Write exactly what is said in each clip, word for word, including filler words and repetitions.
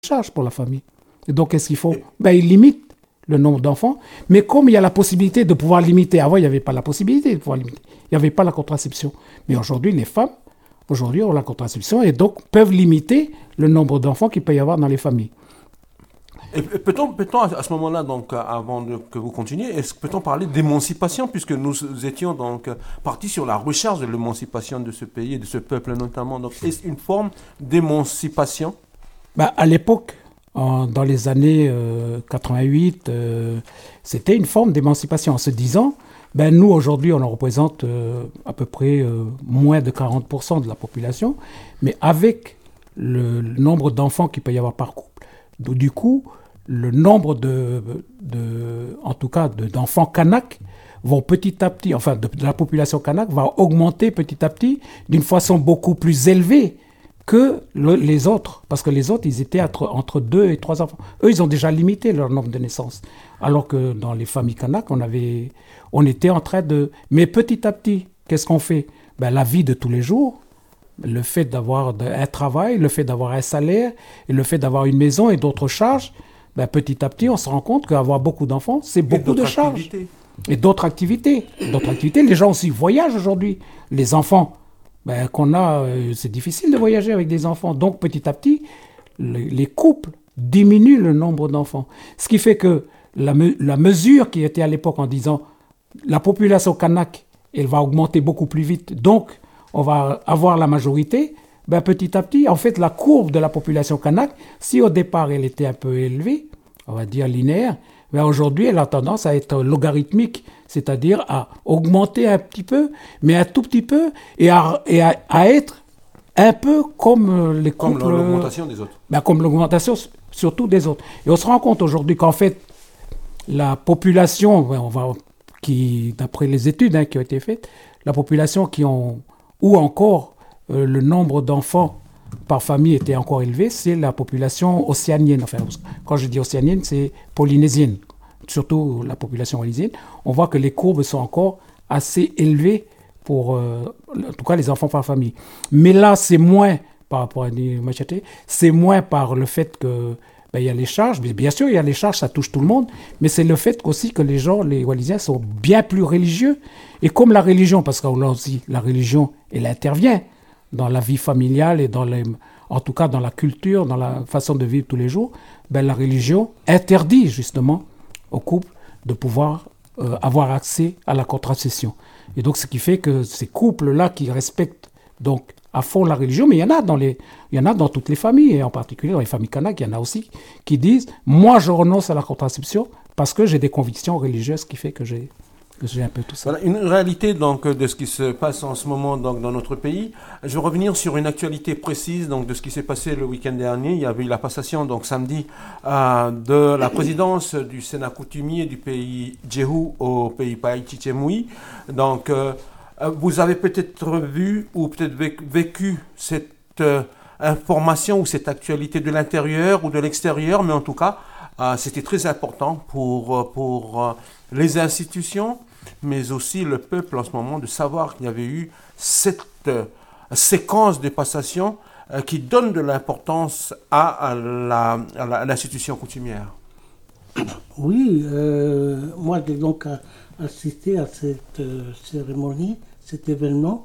charge pour la famille. Et donc, qu'est-ce qu'ils font? Ben, ils limitent le nombre d'enfants, mais comme il y a la possibilité de pouvoir limiter, avant, il n'y avait pas la possibilité de pouvoir limiter, il n'y avait pas la contraception. Mais aujourd'hui, les femmes, aujourd'hui, ont la contraception et donc peuvent limiter le nombre d'enfants qu'il peut y avoir dans les familles. Et peut-on, peut-on à ce moment-là, donc, avant de, que vous continuiez, est-ce, peut-on parler d'émancipation, puisque nous étions donc partis sur la recherche de l'émancipation de ce pays et de ce peuple notamment. Donc, est-ce une forme d'émancipation? Ben, à l'époque, en, dans les années euh, quatre-vingt-huit, euh, c'était une forme d'émancipation en se disant, ben, nous aujourd'hui on en représente euh, à peu près euh, moins de quarante pour cent de la population, mais avec le, le nombre d'enfants qu'il peut y avoir par couple, donc, du coup, le nombre de, de en tout cas de, d'enfants kanaks vont petit à petit, enfin de, de la population kanak va augmenter petit à petit d'une façon beaucoup plus élevée que le, les autres, parce que les autres, ils étaient entre, entre deux et trois enfants. Eux, ils ont déjà limité leur nombre de naissances. Alors que dans les familles kanak, on, avait, on était en train de... Mais petit à petit, qu'est-ce qu'on fait? Ben, la vie de tous les jours, le fait d'avoir un travail, le fait d'avoir un salaire, et le fait d'avoir une maison et d'autres charges, ben, petit à petit, on se rend compte qu'avoir beaucoup d'enfants, c'est beaucoup de charges. Activités. Et d'autres activités. D'autres activités. Les gens aussi voyagent aujourd'hui. Les enfants... Ben, qu'on a, euh, c'est difficile de voyager avec des enfants. Donc, petit à petit, le, les couples diminuent le nombre d'enfants. Ce qui fait que la, me, la mesure qui était à l'époque en disant la population kanak, elle va augmenter beaucoup plus vite, donc on va avoir la majorité, ben, petit à petit, en fait, la courbe de la population kanak, si au départ elle était un peu élevée, on va dire linéaire, ben aujourd'hui, elle a tendance à être logarithmique, c'est-à-dire à augmenter un petit peu, mais un tout petit peu, et à, et à, à être un peu comme les couples... Comme l'augmentation des autres. Ben comme l'augmentation surtout des autres. Et on se rend compte aujourd'hui qu'en fait, la population, on va, qui, d'après les études hein, qui ont été faites, la population qui ont, ou encore euh, le nombre d'enfants par famille était encore élevé, c'est la population océanienne. Enfin, quand je dis océanienne, c'est polynésienne, surtout la population polynésienne. On voit que les courbes sont encore assez élevées pour, euh, en tout cas, les enfants par famille. Mais là, c'est moins, par rapport à Machete, c'est moins par le fait que ben, il y a les charges. Mais bien sûr, il y a les charges, ça touche tout le monde, mais c'est le fait aussi que les gens, les Wallisiens, sont bien plus religieux. Et comme la religion, parce qu'on a aussi la religion, elle intervient dans la vie familiale et dans les, en tout cas dans la culture, dans la façon de vivre tous les jours, ben la religion interdit justement aux couples de pouvoir euh, avoir accès à la contraception. Et donc ce qui fait que ces couples-là qui respectent donc à fond la religion, mais il y en a dans les, il y en a dans toutes les familles, et en particulier dans les familles kanak, il y en a aussi qui disent « moi je renonce à la contraception parce que j'ai des convictions religieuses qui fait que j'ai... » J'ai un peu tout ça. Voilà, une réalité donc de ce qui se passe en ce moment donc dans notre pays. Je vais revenir sur une actualité précise donc de ce qui s'est passé le week-end dernier. Il y avait eu la passation donc samedi euh, de la présidence du Sénat coutumier du pays Djehu au pays Païti-Tchemoui. Donc euh, vous avez peut-être vu ou peut-être vécu cette euh, information ou cette actualité de l'intérieur ou de l'extérieur, mais en tout cas euh, c'était très important pour pour euh, les institutions, mais aussi le peuple en ce moment, de savoir qu'il y avait eu cette euh, séquence de passation euh, qui donne de l'importance à, à, la, à, la, à l'institution coutumière. Oui, euh, moi j'ai donc assisté à cette euh, cérémonie, cet événement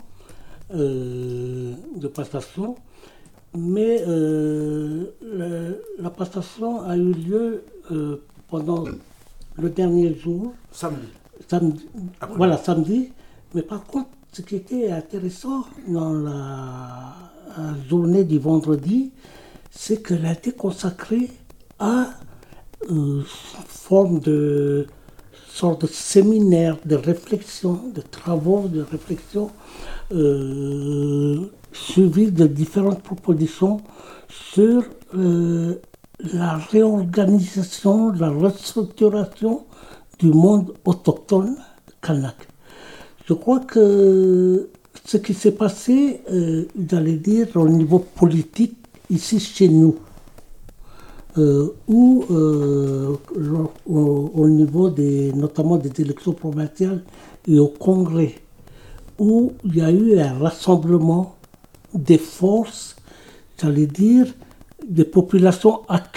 euh, de passation, mais euh, le, la passation a eu lieu euh, pendant le dernier jour. Samedi. Samedi, voilà, samedi. Mais par contre, ce qui était intéressant dans la, la journée du vendredi, c'est qu'elle a été consacrée à une forme de sorte de séminaire, de réflexion, de travaux de réflexion, euh, suivis de différentes propositions sur euh, la réorganisation, la restructuration du monde autochtone kanak. Je crois que ce qui s'est passé, euh, j'allais dire, au niveau politique, ici chez nous, euh, ou euh, au, au niveau des, notamment des élections provinciales et au Congrès, où il y a eu un rassemblement des forces, j'allais dire, des populations